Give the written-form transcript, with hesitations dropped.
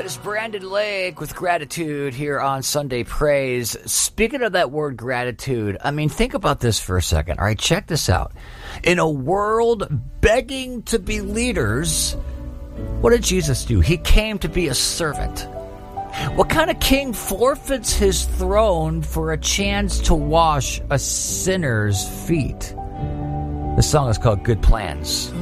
That is Brandon Lake with Gratitude here on Sunday Praise. Speaking of that word gratitude, I mean, think about this for a second. All right, check this out. In a world begging to be leaders, what did Jesus do? He came to be a servant. What kind of king forfeits his throne for a chance to wash a sinner's feet? The song is called Good Plans.